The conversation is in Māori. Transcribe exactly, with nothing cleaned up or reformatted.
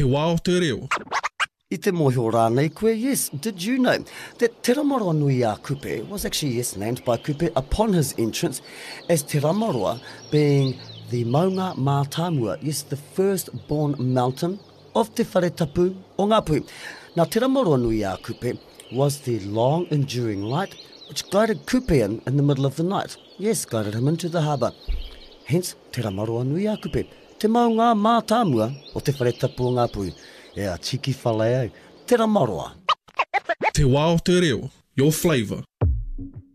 wā o te reo. I te mohi rānei koe, yes, did you know that Te Ramaroa Nui a Kupe was actually, yes, named by Kupe upon his entrance as Te Ramaroa, being the Maunga Mātāmua, yes, the first-born mountain of Te Whare Tapu o Ngāpuhi. Now, Te Ramaroa Nui a Kupe was the long-enduring light which guided Kupe in, in the middle of the night. Yes, guided him into the harbour. Hence, Te Ramaroa Nui a Kupe, Te Maunga Mātāmua o Te Whare Tapu o Ngāpuhi. Yeah, cheeky whale, Te Ramaroa. Te wā o te reo, your flavour.